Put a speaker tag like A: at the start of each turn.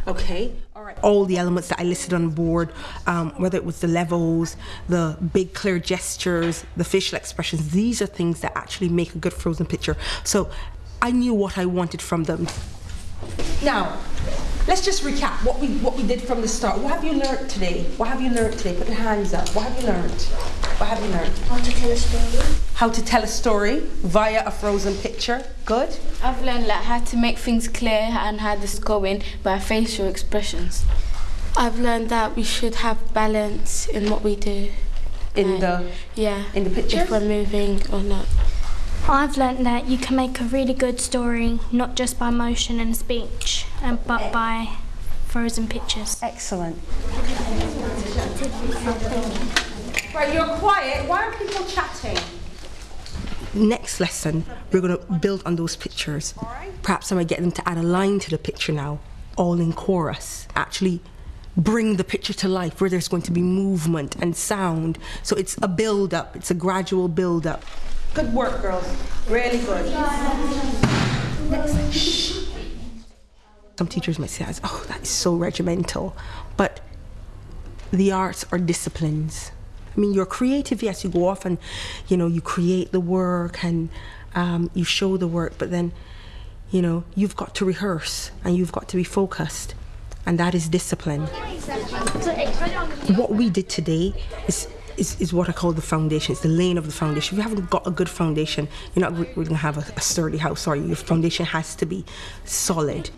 A: Okay, all right. All the elements that I listed on the board, whether it was the levels, the big clear gestures, the facial expressions, these are things that actually make a good frozen picture. So I knew what I wanted from them. Now, let's just recap what we did from the start. What have you learned today? What have you learned today? Put your hands up. What have you learned? What have you learned?
B: How to tell a story.
A: How to tell a story via a frozen picture. Good.
C: I've learned like how to make things clear and how this is going by facial expressions.
D: I've learned that we should have balance in what we do.
A: In the pictures?
D: If we're moving or not.
B: I've learnt that you can make a really good story not just by motion and speech, but by frozen pictures.
A: Excellent. Right, you're quiet. Why are people chatting? Next lesson, we're going to build on those pictures. Perhaps I might get them to add a line to the picture now, all in chorus. Actually bring the picture to life where there's going to be movement and sound. So it's a build-up, it's a gradual build-up. Good work, girls. Really good. Next. Shh. Some teachers might say, oh, that is so regimental. But the arts are disciplines. I mean, you're creative, yes, you go off and, you know, you create the work and you show the work, but then, you know, you've got to rehearse and you've got to be focused. And that is discipline. What we did today is what I call the foundation. It's the laying of the foundation. If you haven't got a good foundation, you're not really going to have a sturdy house, are you? Your foundation has to be solid.